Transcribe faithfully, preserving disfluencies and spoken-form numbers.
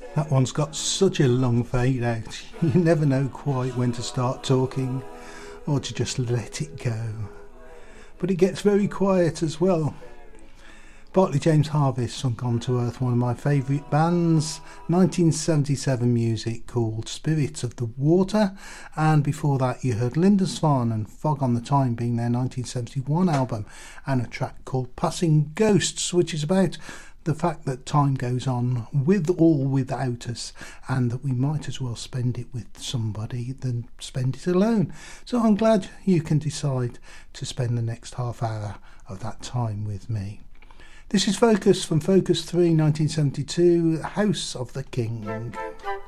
That one's got such a long fade out. You never know quite when to start talking or to just let it go. But it gets very quiet as well. Bartley James Harvest on Gone to Earth, one of my favourite bands, nineteen seventy-seven music called Spirits of the Water, and before that you heard Lindisfarne and Fog on the Time being their nineteen seventy-one album, and a track called Passing Ghosts, which is about the fact that time goes on with or without us, and that we might as well spend it with somebody than spend it alone. So I'm glad you can decide to spend the next half hour of that time with me. This is Focus from Focus three, nineteen seventy-two, House of the King.